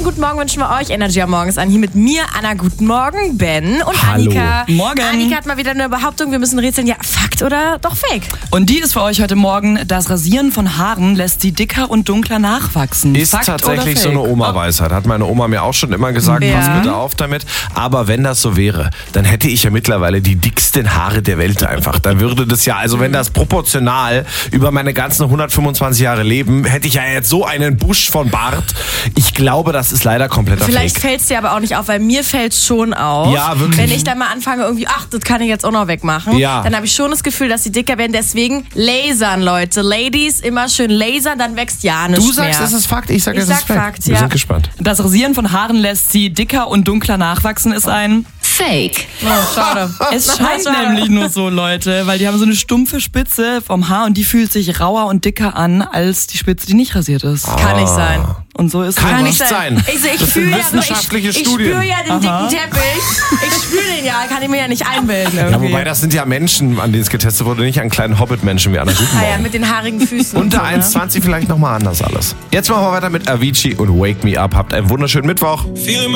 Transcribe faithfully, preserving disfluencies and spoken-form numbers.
schönsten guten Morgen wünschen wir euch. Energy am Morgens an. Hier mit mir, Anna. Guten Morgen, Ben und Hallo. Annika. Morgen. Annika hat mal wieder eine Behauptung. Wir müssen rätseln. Ja, Fakt oder doch Fake? Und die ist für euch heute Morgen: Das Rasieren von Haaren lässt sie dicker und dunkler nachwachsen. Ist Fakt tatsächlich oder so Fake? eine Oma-Weisheit. Hat meine Oma mir auch schon immer gesagt, Ja. pass bitte auf damit. Aber wenn das so wäre, dann hätte ich ja mittlerweile die dicksten Haare der Welt einfach. Dann würde das ja, also wenn das proportional über meine ganzen hundertfünfundzwanzig Jahre Leben, hätte ich ja jetzt so einen Busch von Bart. Ich glaube, das ist leider kompletter Vielleicht Fake. fällt es dir aber auch nicht auf, weil mir fällt es schon auf. Ja, wirklich. Wenn ich dann mal anfange irgendwie, ach, das kann ich jetzt auch noch wegmachen, Ja. dann habe ich schon das Gefühl, dass sie dicker werden. Deswegen lasern, Leute. Ladies, immer schön lasern, dann wächst ja nichts Du sagst, mehr. es ist Fakt, ich sage, Ich es sag ist Fake. Fakt, Wir ja. sind gespannt. Das Rasieren von Haaren lässt sie dicker und dunkler nachwachsen, ist ein... Fake. Oh, schade. Es scheint Schade. nämlich nur so, Leute, weil die haben so eine stumpfe Spitze vom Haar und die fühlt sich rauer und dicker an als die Spitze, die nicht rasiert ist. Kann nicht sein. Und so ist Kann es. nicht sein. Ich, so, ich Das sind fühle ja, nur- wissenschaftliche ich, ich Studien. spüre ja den dicken Teppich. Ich spüre den ja, kann ich mir ja nicht einbilden Ja, irgendwie. wobei das sind ja Menschen, an denen es getestet wurde, nicht an kleinen Hobbit-Menschen wie Anna. Guten ah ja, Morgen. mit den haarigen Füßen. und Unter so, ne? eins Komma zwanzig vielleicht nochmal anders alles. Jetzt machen wir weiter mit Avicii und Wake Me Up. Habt einen wunderschönen Mittwoch.